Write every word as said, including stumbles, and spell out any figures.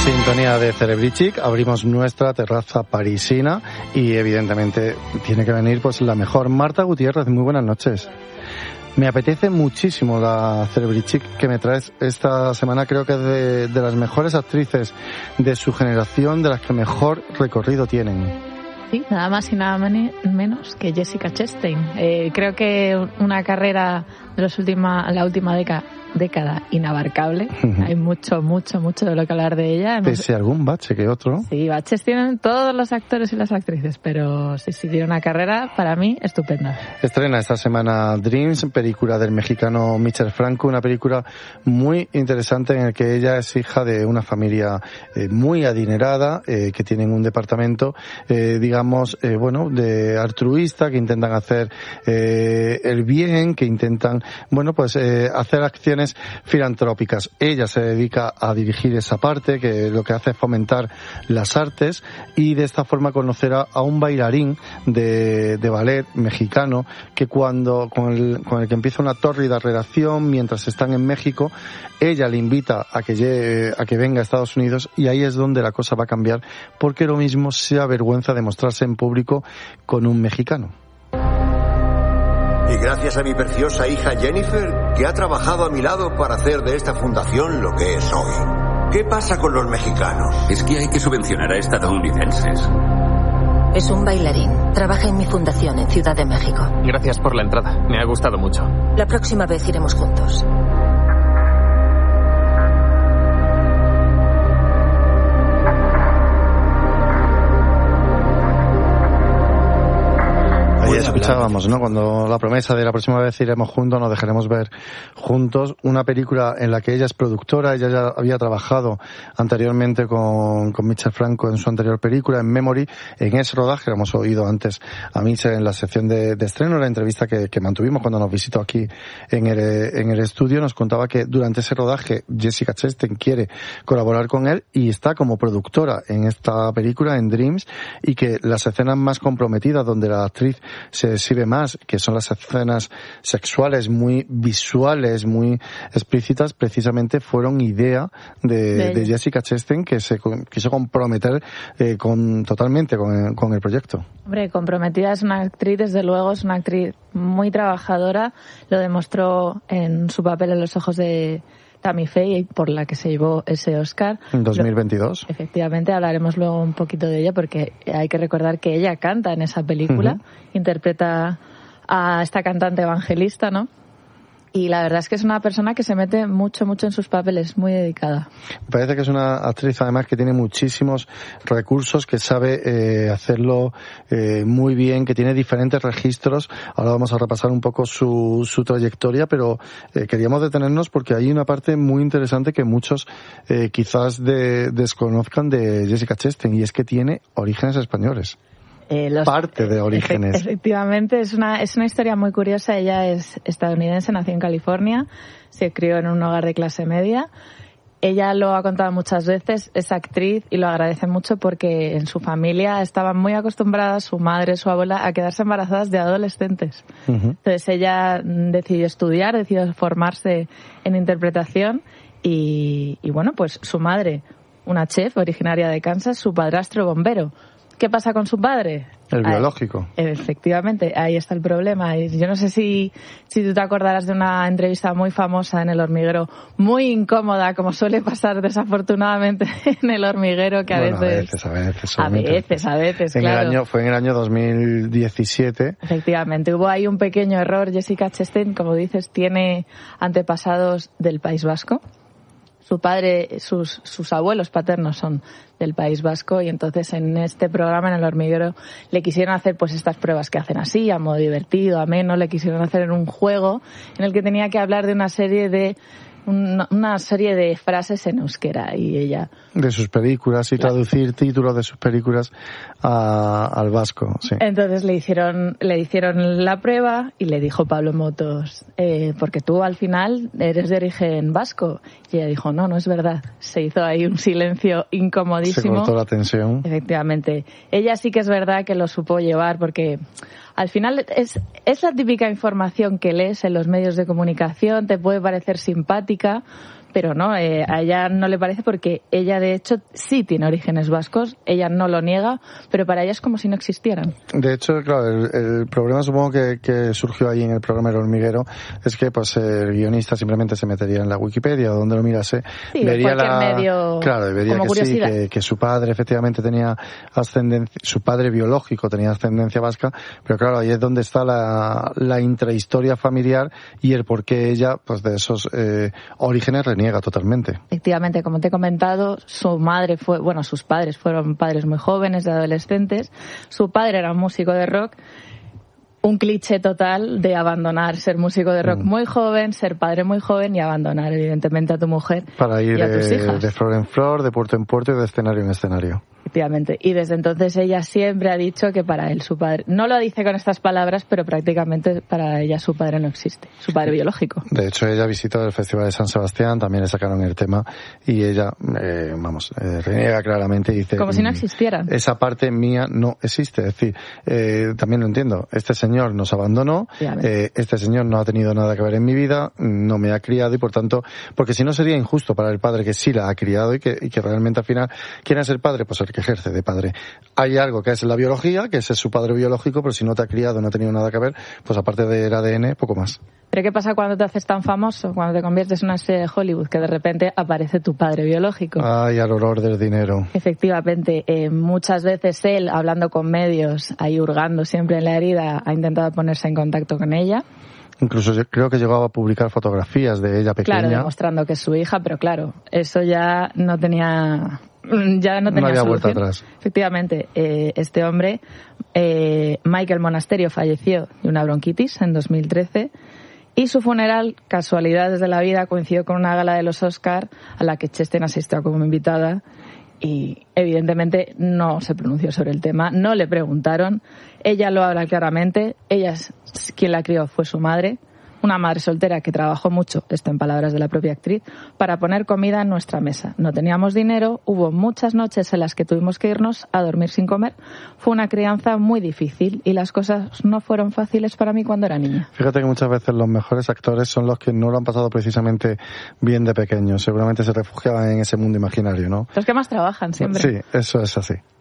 Sintonía de Cerebrichic, abrimos nuestra terraza parisina y evidentemente tiene que venir pues la mejor Marta Gutiérrez. Muy buenas noches. Me apetece muchísimo la Cerebrichic que me traes esta semana. Creo que es de, de las mejores actrices de su generación, de las que mejor recorrido tienen. Sí, nada más y nada menos que Jessica Chastain. Eh, creo que una carrera de los última, la última década, década inabarcable. Uh-huh. Hay mucho, mucho, mucho de lo que hablar de ella. Hemos... Pese a algún bache que otro. Sí, baches tienen todos los actores y las actrices, pero sí, sí, tiene una carrera, para mí, estupenda. Estrena esta semana Dreams, película del mexicano Michel Franco, una película muy interesante en la que ella es hija de una familia eh, muy adinerada, eh, que tienen un departamento, eh, digamos, eh, bueno, de altruista, que intentan hacer eh, el bien, que intentan, bueno, pues eh, hacer acciones filantrópicas. Ella se dedica a dirigir esa parte, que lo que hace es fomentar las artes, y de esta forma conocerá a un bailarín de, de ballet mexicano que cuando con el, con el que empieza una tórrida relación mientras están en México, ella le invita a que llegue, a que venga a Estados Unidos, y ahí es donde la cosa va a cambiar, porque lo mismo se avergüenza de mostrarse en público con un mexicano. Y gracias a mi preciosa hija Jennifer, que ha trabajado a mi lado para hacer de esta fundación lo que es hoy. ¿Qué pasa con los mexicanos? Es que hay que subvencionar a estadounidenses. Es un bailarín. Trabaja en mi fundación en Ciudad de México. Gracias por la entrada. Me ha gustado mucho. La próxima vez iremos juntos. Ahí escuchábamos, ¿no? Cuando la promesa de la próxima vez iremos juntos, nos dejaremos ver juntos. Una película en la que ella es productora. Ella ya había trabajado anteriormente con, con Michel Franco en su anterior película, en Memory. En ese rodaje, lo hemos oído antes a Michel en la sección de, de estreno, la entrevista que, que mantuvimos cuando nos visitó aquí en el, en el estudio, nos contaba que durante ese rodaje Jessica Chastain quiere colaborar con él y está como productora en esta película, en Dreams, y que las escenas más comprometidas donde la actriz se exhibe más, que son las escenas sexuales muy visuales, muy explícitas, precisamente fueron idea de, de Jessica Chastain, que se quiso comprometer eh, con totalmente con, con el proyecto. Hombre, comprometida es una actriz, desde luego, es una actriz muy trabajadora, lo demostró en su papel en Los ojos de Tammy Faye, por la que se llevó ese Oscar. En dos mil veintidós. Lo, efectivamente, hablaremos luego un poquito de ella, porque hay que recordar que ella canta en esa película, uh-huh. interpreta a esta cantante evangelista, ¿no? Y la verdad es que es una persona que se mete mucho, mucho en sus papeles, muy dedicada. Me parece que es una actriz, además, que tiene muchísimos recursos, que sabe eh, hacerlo eh, muy bien, que tiene diferentes registros. Ahora vamos a repasar un poco su, su trayectoria, pero eh, queríamos detenernos porque hay una parte muy interesante que muchos eh, quizás de, desconozcan de Jessica Chastain, y es que tiene orígenes españoles. Eh, los, parte de orígenes. Efectivamente, es una, es una historia muy curiosa. Ella es estadounidense, nació en California, se crió en un hogar de clase media. Ella lo ha contado muchas veces, es actriz, y lo agradece mucho porque en su familia estaban muy acostumbradas, su madre, su abuela, a quedarse embarazadas de adolescentes. Uh-huh. Entonces ella decidió estudiar, decidió formarse en interpretación y, y bueno, pues su madre, una chef originaria de Kansas, su padrastro bombero. ¿Qué pasa con su padre? El biológico. Ahí, efectivamente, ahí está el problema. Yo no sé si, si tú te acordarás de una entrevista muy famosa en El Hormiguero, muy incómoda, como suele pasar desafortunadamente en El Hormiguero, que a bueno, veces... a veces, a veces. A veces, a veces, en claro. El año, fue en el año dos mil diecisiete. Efectivamente, hubo ahí un pequeño error. Jessica Chastain, como dices, tiene antepasados del País Vasco. Su padre, sus, sus abuelos paternos son del País Vasco, y entonces en este programa, en El Hormiguero, le quisieron hacer pues estas pruebas que hacen así, a modo divertido, ameno, le quisieron hacer en un juego en el que tenía que hablar de una serie de una, una serie de frases en euskera, y ella... De sus películas, y claro, traducir títulos de sus películas a, al vasco, sí. Entonces le hicieron, le hicieron la prueba y le dijo Pablo Motos, eh, porque tú al final eres de origen vasco. Y ella dijo, no, no es verdad. Se hizo ahí un silencio incomodísimo. Se cortó la tensión. Efectivamente. Ella sí que es verdad que lo supo llevar, porque al final es, es la típica información que lees en los medios de comunicación, te puede parecer simpática, pero no, eh, a ella no le parece porque ella de hecho sí tiene orígenes vascos, ella no lo niega, pero para ella es como si no existieran. De hecho, claro, el, el problema supongo que, que surgió ahí en el programa El Hormiguero es que pues el guionista simplemente se metería en la Wikipedia o donde lo mirase, sí, vería la medio, claro, vería que sí, que, que su padre efectivamente tenía ascendencia, su padre biológico tenía ascendencia vasca, pero claro, ahí es donde está la, la intrahistoria familiar y el por qué ella pues de esos eh, orígenes reniega totalmente. Efectivamente, como te he comentado, su madre fue, bueno, sus padres fueron padres muy jóvenes, de adolescentes. Su padre era un músico de rock. Un cliché total de abandonar ser músico de rock mm. muy joven, ser padre muy joven y abandonar evidentemente a tu mujer para ir y a tus de, hijas. de flor en flor, de puerto en puerto y de escenario en escenario. Efectivamente. Y desde entonces ella siempre ha dicho que para él su padre, no lo dice con estas palabras, pero prácticamente para ella su padre no existe, su padre biológico. De hecho, ella visitó el Festival de San Sebastián, también le sacaron el tema y ella, eh, vamos, eh, reniega claramente y dice... Como si no existieran. Esa parte mía no existe. Es decir, eh, también lo entiendo. Este señor nos abandonó, eh, este señor no ha tenido nada que ver en mi vida, no me ha criado y por tanto, porque si no sería injusto para el padre que sí la ha criado y que, y que realmente al final, ¿quién es el padre? Pues el que ejerce de padre. Hay algo que es la biología, que ese es su padre biológico, pero si no te ha criado, no ha tenido nada que ver, pues aparte del A D N, poco más. ¿Pero qué pasa cuando te haces tan famoso, cuando te conviertes en una serie de Hollywood, que de repente aparece tu padre biológico? Ay, al olor del dinero. Efectivamente, eh, muchas veces él, hablando con medios, ahí hurgando siempre en la herida, ha intentado ponerse en contacto con ella. Incluso yo creo que llegaba a publicar fotografías de ella pequeña. Claro, demostrando que es su hija, pero claro, eso ya no tenía... ya no tenía no había solución. Vuelta atrás. Efectivamente, eh, este hombre, eh, Michael Monasterio, falleció de una bronquitis en dos mil trece y su funeral, casualidades de la vida, coincidió con una gala de los Oscar a la que Chastain asistió como invitada y evidentemente no se pronunció sobre el tema, no le preguntaron, ella lo habla claramente, ella es quien la crió, fue su madre. Una madre soltera que trabajó mucho, esto en palabras de la propia actriz, para poner comida en nuestra mesa. No teníamos dinero, hubo muchas noches en las que tuvimos que irnos a dormir sin comer. Fue una crianza muy difícil y las cosas no fueron fáciles para mí cuando era niña. Fíjate que muchas veces los mejores actores son los que no lo han pasado precisamente bien de pequeños. Seguramente se refugiaban en ese mundo imaginario, ¿no? Los que más trabajan siempre. Sí, eso es así.